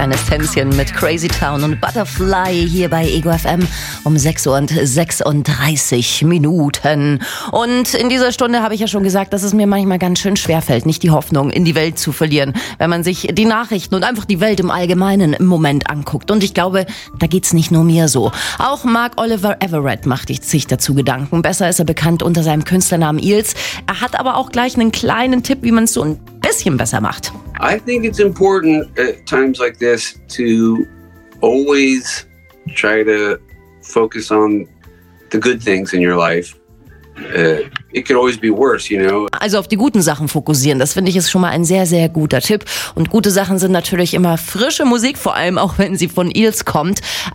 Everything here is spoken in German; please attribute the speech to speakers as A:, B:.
A: kleines Tänzchen mit Crazy Town und Butterfly hier bei Ego FM um 6:36 Minuten. Und in dieser Stunde habe ich ja schon gesagt, dass es mir manchmal ganz schön schwerfällt, nicht die Hoffnung in die Welt zu verlieren, wenn man sich die Nachrichten und einfach die Welt im Allgemeinen im Moment anguckt. Und ich glaube, da geht's nicht nur mir so. Auch Mark Oliver Everett macht sich dazu Gedanken. Besser ist er bekannt unter seinem Künstlernamen Eels. Er hat aber auch gleich einen kleinen Tipp, wie man es so ein bisschen besser macht.
B: I think it's important at times like this to always try to focus on the good things in your life. It could always be worse, you know.
A: Also auf die guten Sachen fokussieren, das finde ich ist schon mal ein sehr, sehr guter Tipp. Und gute Sachen sind natürlich immer frische Musik, vor allem auch wenn sie von Eels kommt.